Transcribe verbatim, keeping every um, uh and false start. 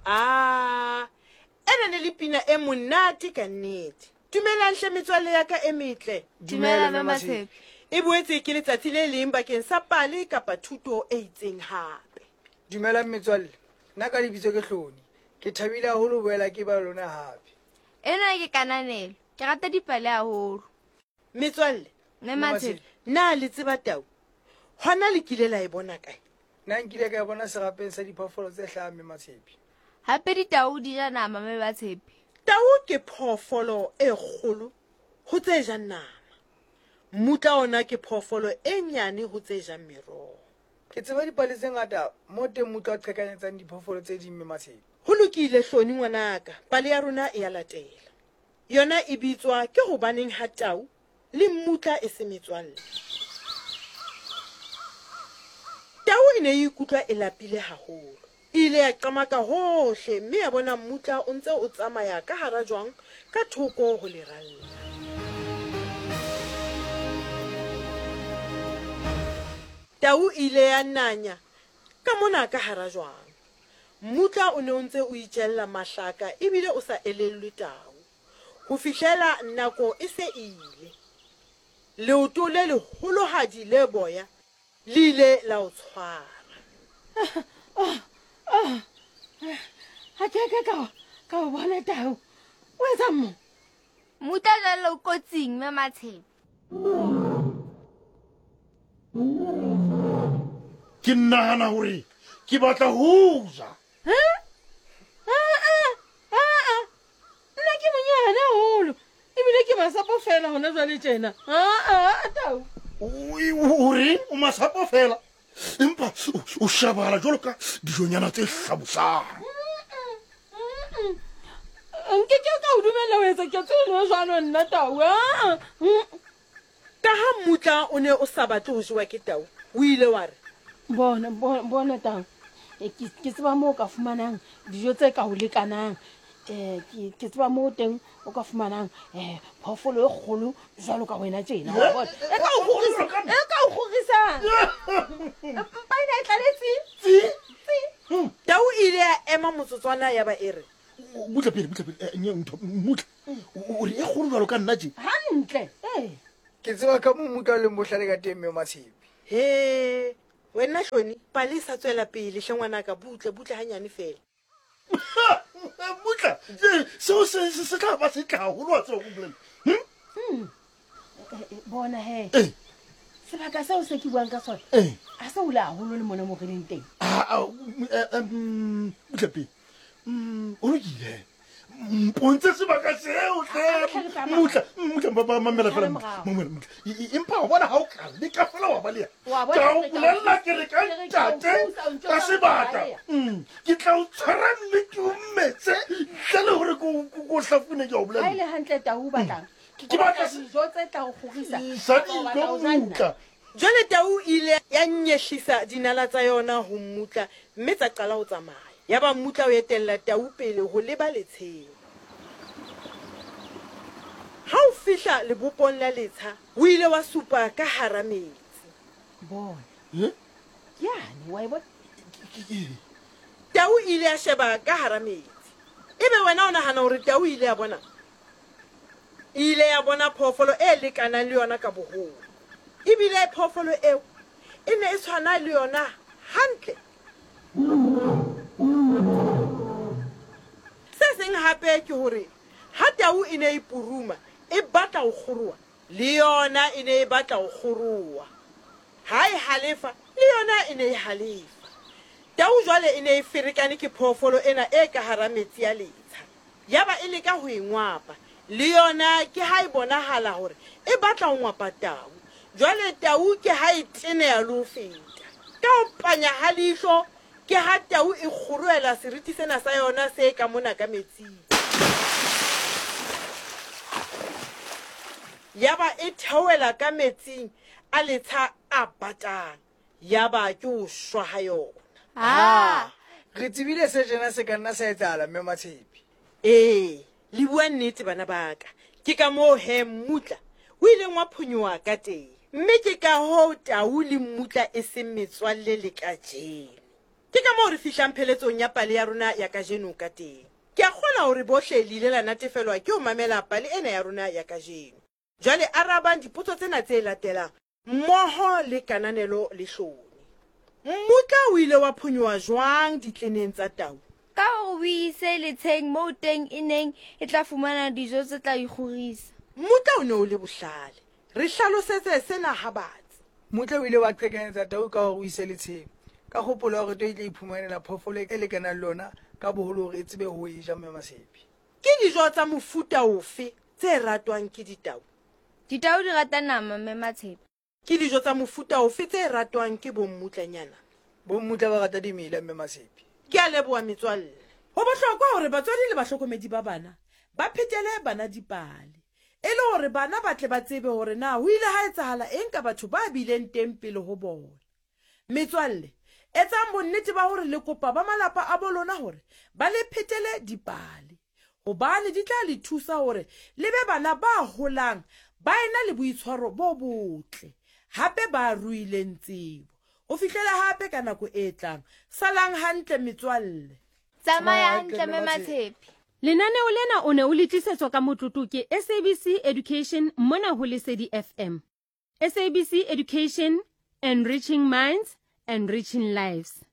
Ah, ena ne le pina e monate ka nnete. Dumelang hle metswalle ya ka e metle. Dumela Mme Matshepi. E boetse ke letsatsi le leng bakeng sa pale kapa thuto e itseng hape. Dumelang metswalle. Nna ka lebitso ke Hloni. Ke thabile haholo boela ke ba lona hape. Ena ke Kananelo. Ke rata dipale haholo. Metswalle, Mme Matshepi. na le tseba Tau? Hona le kile la e bona kae? Nna nkile ka bona serapeng sa diphoofolo tse hlahang Mme Matshepi. Hape ditau di ja nama Mme Matshepi. Tau ke phoofolo e kgolo ho tse jang nama. Mmutla ona ke phoofolo e nyane ho tse jang meroho. Ke tseba dipale tse ngata mo teng motho a qhekanyetsang diphoofolo tse ding Mme Matshepi. Ho lokile Hloni ngwanaka, pale ya rona e ya latela. Yona e bitswa ke hobaneng ha Tau le mmutla e se metswalle. Tau e ne e ikutlwa e lapile haholo. Ile ya qamaka hohle mme ya bona mmutla o ntse o tsamaya ka hara jwang ka thoko ho leralla. Tau ile ya nanya ka mona ka hara jwang. Mmutla o ne o ntse o itjella mahlaka ebile o sa elellwe Tau. Ho fihlela nako e se ile. Leoto le leholohadi le boya le ile la o tshwara. Ha ke ke ka ka o bona Tau. O etsa mo? Mmutla jalo kotsing Mme Matshepi. Ke nahana hore ke batla ho ja. Ha? Ah ah ah. Nna ke monyane haholo. Ebile ke masapo fela hona jwale tjena. Ah ah Tau. O re o masapo fela. Empa o shabala jwalo ka dijonyana tse hlabosang. Nke ke ka o dumela ho etsa ke tseno jwalo nna Tau. Ka ha mmutla o ne o sa batle ho jewa ke Tau, o ile wa re bona bona Tau. E ke ke tseba mo ka fumanang dijo tse ka ho lekanang. Eh ke ke tseba mo teng o ka fumanang eh phoofolo e kgolo jwalo ka wena tjena wa bona. E ka o khorisa e ka o khorisa. Pa ina e tlaletse. tsi. Tau ile ya ema motsotswana ya ba ere. Mutla pele mutla pele nye ntho mutla. O re e kgolo jwalo ka nna tje. Hantle. Eh. Ke tseba ka mo mutla le mohlale ka teng Mme Matshepi. He, wena Hloni, pale sa tswela pele hle ngwanaka butle butle hanyane fela. Mutla, so se se ka ba se ka ho lwa tseo go bolela. Hm? Bona he. Eh. Sebaka seo se ke buang ka sona. Eh. A se o la haholo le mona mo re leng teng. Ah, um, mutla pele. Mm, o ile. Mpontshe sebaka seo hle. Mutla, mutla ba ba mamela fela. Mamela mutla. Empa bona ha o ka le ka fela wa ba le. Ka o bolella ke re ka tate ka sebaka. Mm, ke tla o tshwara le ke o metse. Hle hore go go hlafune ke o bolella. Ha ile hantle Tau batlang. Ke batla dijo tse tla go khogisa. Sa di go mutla. Jwale Tau ile ya nyehlisa dinala tsa yona ho mmutla mme tsa qala ho tsamaya. Ya ba mmutla o etella Tau pele ho leba letsheng. Ha o fihla lebopong la letsha, o ile wa supa ka hara metsi. Bona. Eh? Yani wa ibona. Tau ile ya sheba ka hara metsi. Ebe wena o nahana hore Tau ile ya bona? Ile ya bona phoofolo e lekanang le yona ka boholo. Ebile phoofolo eo e ne e tshwana le yona hantle. Se seng hape ke hore ha Tau e ne e puruma e batla ho kgoroa, le yona e ne e batla ho kgoroa. Ha e halefa, le yona e ne e halefa. Tau jwale e ne e ferekane ke phoofolo ena e ka hara metsi ya letsha. Yaba e leka ho e ngwapa, le yona ke ha e bonahala hore e batla ho ngwapa Tau. Jwale Tau ke ha e teneha le ho feta. Ka ho panya ha leihlo ke ha Tau e kgoroela seriti sena sa yona se ka mona ka metsing. Yaba e theoela ka metsing a letsha a batang. Yaba ke o shwa ha yona. Ah. Re tsebile se jena se ka nna sa etsahala Mme Matshepi. Eh, le bua nnete bana ba ka. Ke ka moo he mmutla o ile ngwa phonyoa ka teng. Mme ke ka ho Tau le mmutla e se metswalle le ka jeno. Ke ka moo re fihlang pheletsong ya pale ya rona ya kajeno ka teng. Ke a kgolwa hore bohle le ile la natefelwa ke ho mamela pale ena ya rona ya kajeno. Jwale arabang dipotso tsena tse latelang mmoho le kananelo le hloni. Mmutla o ile wa phonyoha jwang ditleneng tsa tau? Ka hore o ise letsheng moo teng e neng e tla fumana dijo tse tla ikgorisa. Mmutla o ne o le bohlale. Re hlalosetse sena ha batsi. Mmutla o ile wa qhekanyetsa tau ka hore o ise letsheng. Ka kgopolo hore tau e tla iphumanela phoofolo e lekanang lona ka boholo hore e tsebe ho e ja mme Masepi. Ke dijo tsa mofuta ofe tse ratwang ke ditau? Ditau di rata nama mme Matshepe. Ke dijo tsa mofuta ofe tse ratwang ke bommutlanyana? Bommutla ba rata dimela mme Masepi. Ke a leboha metswalle. Ho bohlokwa hore batswadi le bahlokomedi ba bana ba phetele bana dipale e le hore bana ba tle ba tsebe hore na ho ile ha etsahala eng ka batho ba bileng teng pele ho bona. Metswalle, etsang bonnete ba hore le kopa ba malapa a bolona hore ba le phetele dipale hobane di tla le thusa hore le be bana ba holang ba ena le boitshwaro bo botle hape ba ruileng tsebo o fihlela hape ka nako e tlang. Salang hantle metswalle. Tsamaya hantle mme Matshepe. Lenaneo lena o ne o le tlisetswa ka motlotlo ke S A B C Education mona ho Lesedi F M. S A B C Education, enriching minds, enriching lives.